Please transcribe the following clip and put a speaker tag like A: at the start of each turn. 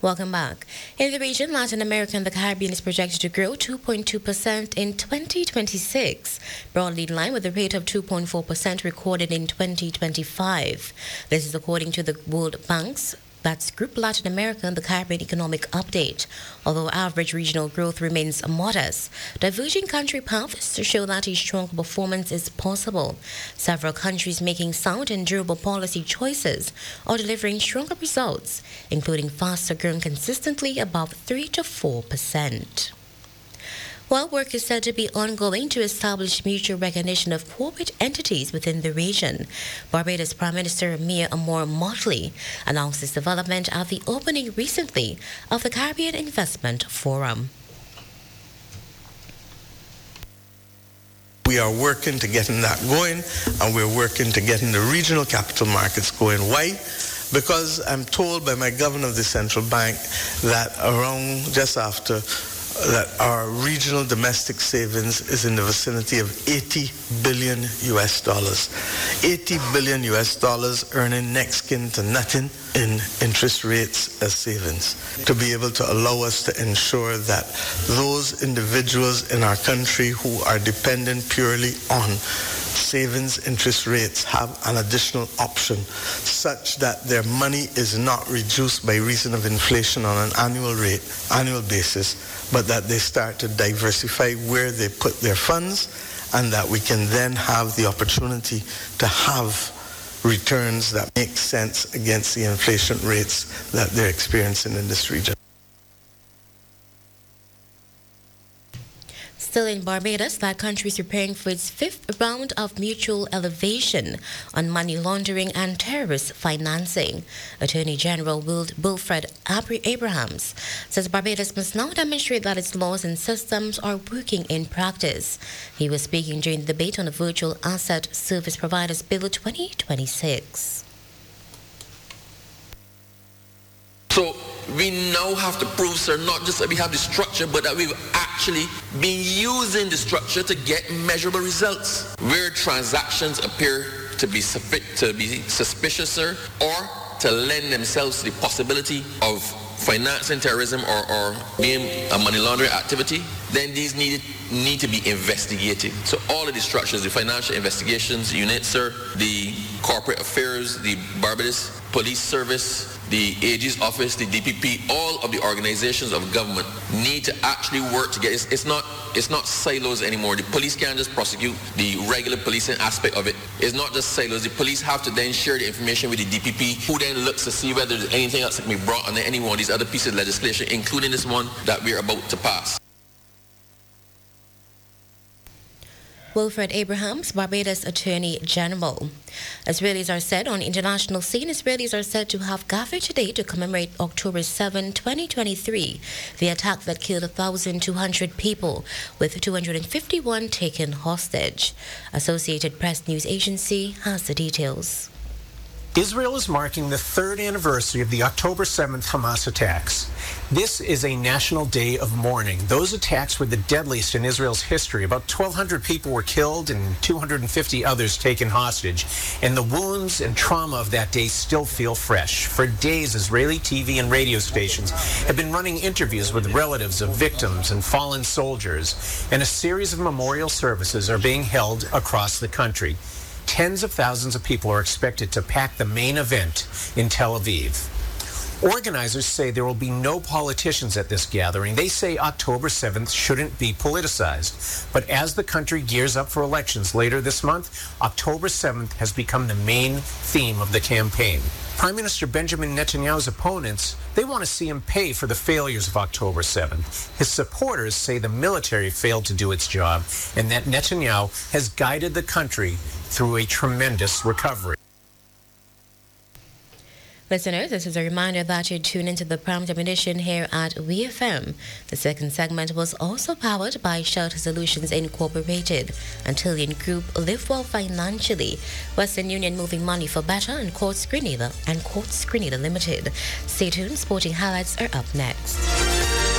A: Welcome back. In the region, Latin America and the Caribbean is projected to grow 2.2% in 2026, broadly in line with the rate of 2.4% recorded in 2025. This is according to the World Bank's Group Latin America and the Caribbean Economic Update. Although average regional growth remains modest, diverging country paths show that a strong performance is possible. Several countries making sound and durable policy choices are delivering stronger results, including faster growing consistently above 3 to 4%. While work is said to be ongoing to establish mutual recognition of corporate entities within the region, Barbados Prime Minister Mia Amor Motley announced this development at the opening recently of the Caribbean Investment Forum.
B: We are working to getting that going, and we're working to getting the regional capital markets going. Why? Because I'm told by my governor of the central bank that around just after that our regional domestic savings is in the vicinity of $80 billion US dollars. $80 billion US dollars earning next kin to nothing in interest rates as savings, to be able to allow us to ensure that those individuals in our country who are dependent purely on savings interest rates have an additional option such that their money is not reduced by reason of inflation on an annual basis, but that they start to diversify where they put their funds, and that we can then have the opportunity to have returns that make sense against the inflation rates that they're experiencing in this region.
A: Still in Barbados, that country is preparing for its fifth round of mutual elevation on money laundering and terrorist financing. Attorney General Wilfred Abrahams says Barbados must now demonstrate that its laws and systems are working in practice. He was speaking during the debate on the Virtual Asset Service Providers Bill 2026.
C: So we now have to prove, sir, not just that we have the structure, but that we've actually been using the structure to get measurable results. Where transactions appear to be suspicious, sir, or to lend themselves to the possibility of financing terrorism or being a money laundering activity, then these need to be investigated. So all of the structures, the financial investigations unit, sir, the corporate affairs, the Barbados Police Service, the AG's office, the DPP, all of the organizations of government need to actually work together. It's not silos anymore. The police can't just prosecute the regular policing aspect of it. It's not just silos. The police have to then share the information with the DPP, who then looks to see whether there's anything else that can be brought under any one of these other pieces of legislation, including this one that we're about to pass.
A: Wilfred Abrahams, Barbados Attorney General. Israelis are said on the international scene, Israelis are said to have gathered today to commemorate October 7, 2023, the attack that killed 1,200 people, with 251 taken hostage. Associated Press News Agency has the details.
D: Israel is marking the third anniversary of the October 7th Hamas attacks. This is a national day of mourning. Those attacks were the deadliest in Israel's history. About 1,200 people were killed and 250 others taken hostage. And the wounds and trauma of that day still feel fresh. For days, Israeli TV and radio stations have been running interviews with relatives of victims and fallen soldiers. And a series of memorial services are being held across the country. Tens of thousands of people are expected to pack the main event in Tel Aviv. Organizers say there will be no politicians at this gathering. They say October 7th shouldn't be politicized. But as the country gears up for elections later this month, October 7th has become the main theme of the campaign. Prime Minister Benjamin Netanyahu's opponents, they want to see him pay for the failures of October 7th. His supporters say the military failed to do its job and that Netanyahu has guided the country through a tremendous recovery.
A: Listeners, this is a reminder that you tune into the Prime Edition here at WFM. The second segment was also powered by Shelter Solutions Incorporated, Antillean Group, Live Well Financially, Western Union Moving Money for Better, and Court Screener Limited. Stay tuned, sporting highlights are up next.